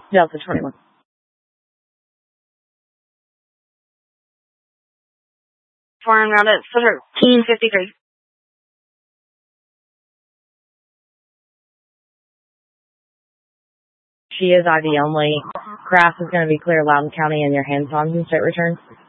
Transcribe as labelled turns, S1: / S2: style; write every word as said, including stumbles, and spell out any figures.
S1: Delta twenty-one.
S2: Foreign route at thirteen fifty-three.
S1: She is I V only. Craft is going to be clear Loudoun County in your hands-on state return.